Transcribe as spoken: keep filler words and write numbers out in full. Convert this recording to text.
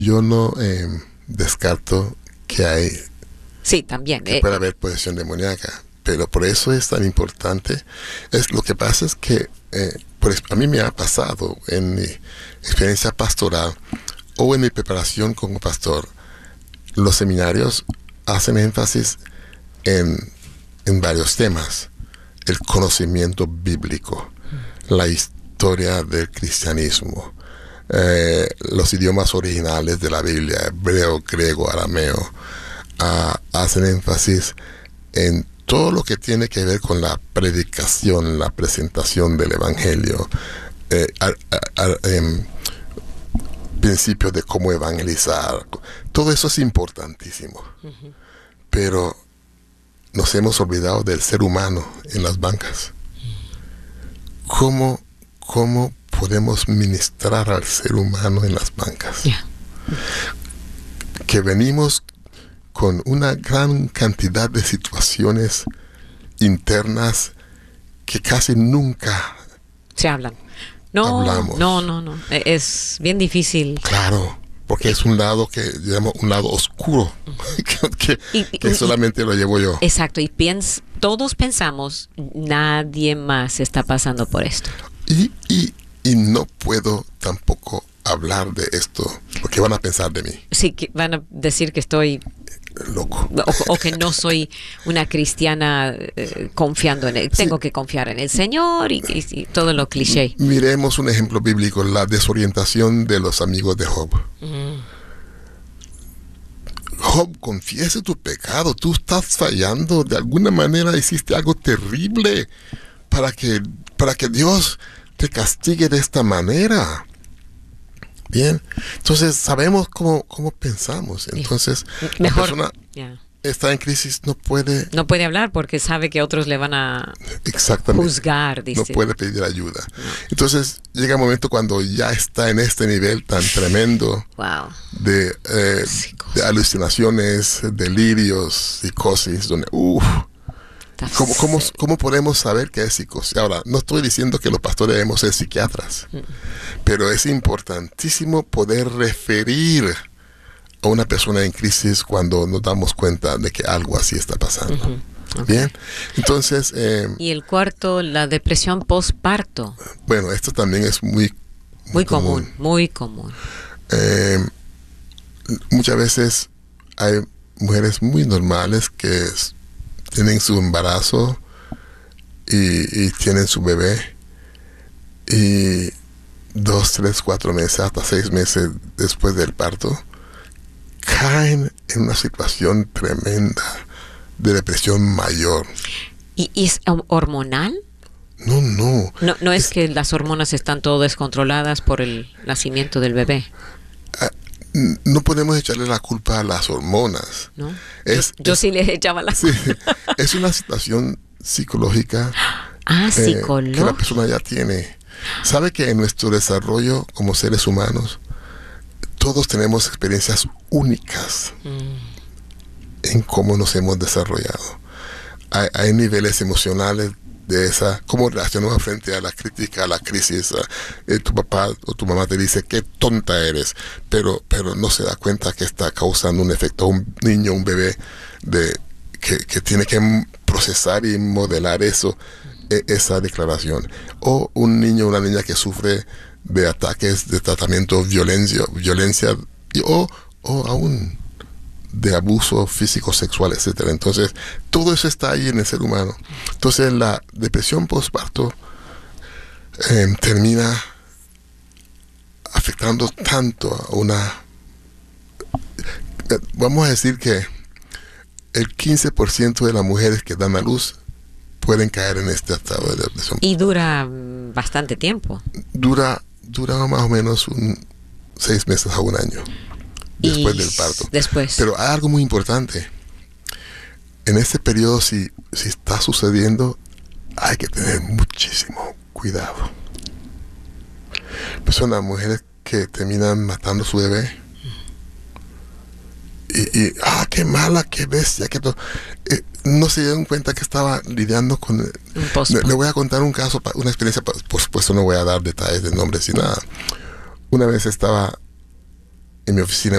Yo no eh, descarto que hay Sí, también. que eh, puede haber posesión demoníaca, pero por eso es tan importante. Es lo que pasa es que eh, por, a mí me ha pasado en mi experiencia pastoral o en mi preparación como pastor. Los seminarios hacen énfasis en, en varios temas: el conocimiento bíblico, la historia del cristianismo, eh, los idiomas originales de la Biblia, hebreo, griego, arameo. Uh, hacen énfasis en todo lo que tiene que ver con la predicación, la presentación del evangelio, eh, a, a, a, eh, principios de cómo evangelizar. Todo eso es importantísimo. Uh-huh. Pero nos hemos olvidado del ser humano en las bancas. ¿Cómo, cómo podemos ministrar al ser humano en las bancas? Yeah. Que venimos con una gran cantidad de situaciones internas que casi nunca se hablan. No, hablamos. no, no, no. Es bien difícil. Claro, porque es un lado que llamo un lado oscuro, que, y, que y, solamente lo llevo yo. Exacto, y piens, todos pensamos, nadie más está pasando por esto. Y, y, y no puedo tampoco hablar de esto, porque van a pensar de mí. Sí, que van a decir que estoy loco. O, o que no soy una cristiana eh, confiando en él. Sí. Tengo que confiar en el Señor y, y, y todo lo cliché. Miremos un ejemplo bíblico: la desorientación de los amigos de Job. Mm. Job, confiese tu pecado. Tú estás fallando. De alguna manera hiciste algo terrible para que, para que Dios te castigue de esta manera. Bien, entonces sabemos cómo, cómo pensamos. Entonces, mejor, la persona yeah. está en crisis, no puede... No puede hablar porque sabe que otros le van a juzgar, dice. No puede pedir ayuda. No. Entonces, llega un momento cuando ya está en este nivel tan tremendo wow. de, eh, de alucinaciones, delirios, psicosis, donde... Uf, ¿Cómo, cómo, ¿Cómo podemos saber que es psicosis? Ahora, no estoy diciendo que los pastores debemos ser psiquiatras, mm. pero es importantísimo poder referir a una persona en crisis cuando nos damos cuenta de que algo así está pasando. Uh-huh. Okay. Bien, entonces... Eh, y el cuarto, la depresión postparto. Bueno, esto también es muy, muy, muy común. común. Muy común. Eh, muchas veces hay mujeres muy normales que... Es, tienen su embarazo y, y tienen su bebé y dos, tres, cuatro meses, hasta seis meses después del parto, caen en una situación tremenda de depresión mayor. ¿Y, y es hormonal? No, no. No, no es, es que las hormonas están todo descontroladas por el nacimiento del bebé. No podemos echarle la culpa a las hormonas. ¿No? Es, yo yo es, sí les echaba la culpa. Sí, es una situación psicológica ah, eh, psicológica que la persona ya tiene. Sabe que en nuestro desarrollo como seres humanos todos tenemos experiencias únicas mm. en cómo nos hemos desarrollado. Hay, hay niveles emocionales de esa, cómo reaccionamos frente a la crítica, a la crisis. Eh, tu papá o tu mamá te dice qué tonta eres, pero, pero no se da cuenta que está causando un efecto a un niño, un bebé, de, que, que tiene que procesar y modelar eso, eh, esa declaración. O un niño o una niña que sufre de ataques de tratamiento, violencia, violencia y, o, o aún de abuso físico, sexual, etcétera. Entonces, todo eso está ahí en el ser humano. Entonces, la depresión postparto eh, termina afectando tanto a una... Eh, vamos a decir que el quince por ciento de las mujeres que dan a luz pueden caer en este estado de depresión. Y dura bastante tiempo. Dura, dura más o menos un seis meses a un año. Después y del parto. Después. Pero hay algo muy importante. En este periodo, si, si está sucediendo, hay que tener muchísimo cuidado. Personas, mujeres que terminan matando a su bebé. Y, y ah, qué mala, qué bestia, qué todo. Eh, no se dieron cuenta que estaba lidiando con... Le, le voy a contar un caso, una experiencia, por supuesto no voy a dar detalles de nombres y nada. Una vez estaba en mi oficina